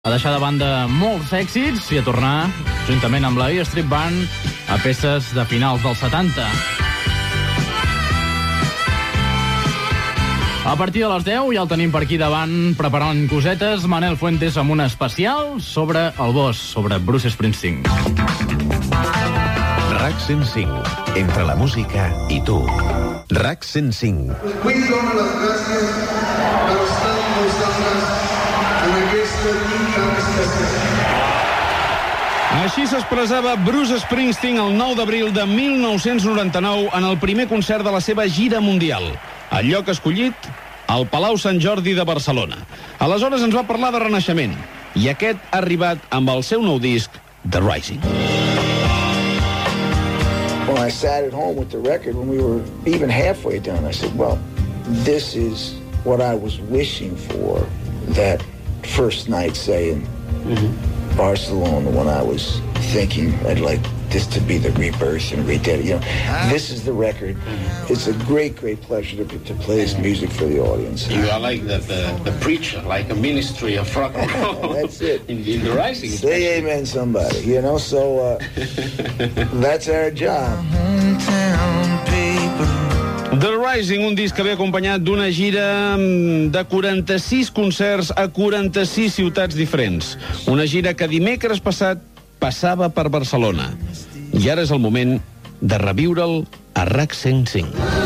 A deixar de banda molts èxits i a tornar, juntament amb la E Street Band, a peces de finals dels 70. A partir de les 10 ja el tenim per aquí davant preparant cosetes. Manel Fuentes amb un especial sobre el boss, sobre Bruce Springsteen. RAC 105, entre la música i tu. RAC 105. Vull donar les gràcies per estar amb vosaltres en aquesta nit tan especial. Així s'expressava Bruce Springsteen el 9 d'abril de 1999 en el primer concert de la seva gira mundial. El lloc escollit, el Palau Sant Jordi de Barcelona. Aleshores ens va parlar de renaixement, i aquest ha arribat amb el seu nou disc, The Rising. When I sat at home with the record, when we were even halfway done, I said, well, this is what I was wishing for that first night, say, in Barcelona, when I was thinking I'd like this to be the rebirth and rededicate. This is the record. It's a great, great pleasure to play this music for the audience. You are like the preacher, like a ministry of rock and roll. That's it. In the Rising. Say amen, somebody. So that's our job. The Rising, un disc que ve acompanyat d'una gira de 46 concerts a 46 ciutats diferents. Una gira que dimecres passat passava per Barcelona. I ara és el moment de reviure'l a RAC 105.